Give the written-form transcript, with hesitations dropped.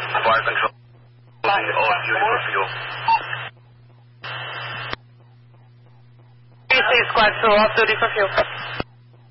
Fire control. All duty for fuel. PC Squad 2, off duty for fuel.